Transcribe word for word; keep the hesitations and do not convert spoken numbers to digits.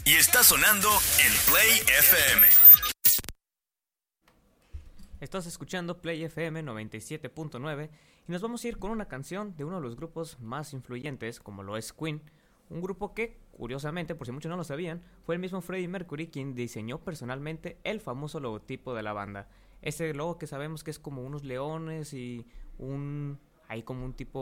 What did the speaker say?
y está sonando en Play F M. Estás escuchando Play F M noventa y siete punto nueve y nos vamos a ir con una canción de uno de los grupos más influyentes, como lo es Queen. Un grupo que, curiosamente, por si muchos no lo sabían, fue el mismo Freddie Mercury quien diseñó personalmente el famoso logotipo de la banda. Ese logo que sabemos que es como unos leones y un... hay como un tipo